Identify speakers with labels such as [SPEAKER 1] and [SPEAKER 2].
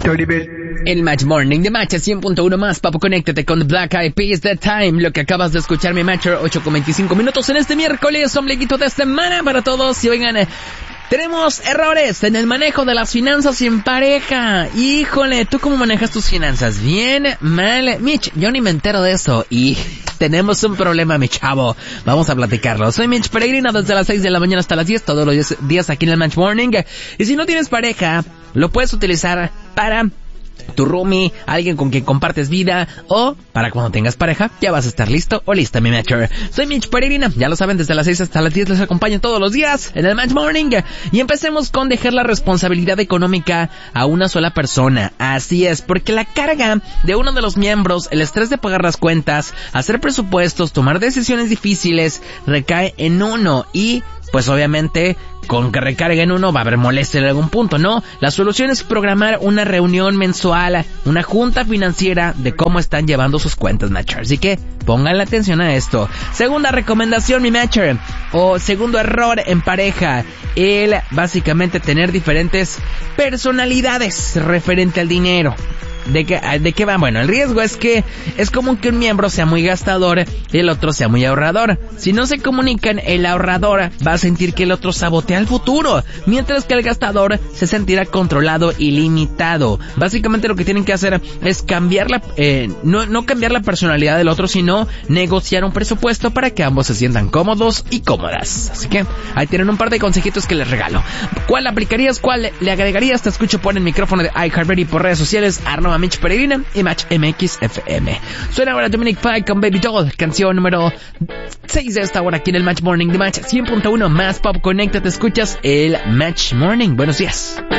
[SPEAKER 1] El Match Morning de Match 100.1 más, papo, conéctate con Black Eyed Peas, The Time, lo que acabas de escuchar, mi Matcher, 8:25 minutos en este miércoles, ombliguito de semana para todos, y oigan, tenemos errores en el manejo de las finanzas en pareja. Híjole, ¿tú cómo manejas tus finanzas? ¿Bien? ¿Mal? Mitch, yo ni me entero de eso y tenemos un problema, mi chavo. Vamos a platicarlo. Soy Mitch Peregrino desde las 6 de la mañana hasta las 10, todos los días aquí en el Match Morning. Y si no tienes pareja, lo puedes utilizar para tu roomie, alguien con quien compartes vida, o para cuando tengas pareja, ya vas a estar listo o lista, mi Matcher. Soy Mitch Peregrina, ya lo saben, desde las 6 hasta las 10 les acompaño todos los días en el Match Morning. Y empecemos con dejar la responsabilidad económica a una sola persona. Así es, porque la carga de uno de los miembros, el estrés de pagar las cuentas, hacer presupuestos, tomar decisiones difíciles, recae en uno y pues obviamente con que recargue en uno va a haber molestia en algún punto, ¿no? La solución es programar una reunión mensual, una junta financiera de cómo están llevando sus cuentas, Matcher. Así que pónganle atención a esto. Segunda recomendación, mi Matcher, o segundo error en pareja, el básicamente tener diferentes personalidades referente al dinero. ¿De qué va? Bueno, el riesgo es que es común que un miembro sea muy gastador y el otro sea muy ahorrador. Si no se comunican, el ahorrador va a sentir que el otro sabotea el futuro, mientras que el gastador se sentirá controlado y limitado. Básicamente lo que tienen que hacer es cambiar no cambiar la personalidad del otro, sino negociar un presupuesto para que ambos se sientan cómodos y cómodas. Así que ahí tienen un par de consejitos que les regalo. ¿Cuál aplicarías? ¿Cuál le agregarías? Te escucho por el micrófono de iHeartRadio por redes sociales, Mitch Peregrina y Match MX FM. Suena ahora Dominic Fike con Baby Doll, canción número 6 de esta hora aquí en el Match Morning de Match 100.1 más pop. Conéctate, escuchas el Match Morning. Buenos días.